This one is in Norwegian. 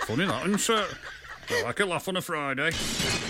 Funny that, isn't it? I like a laugh on a Friday.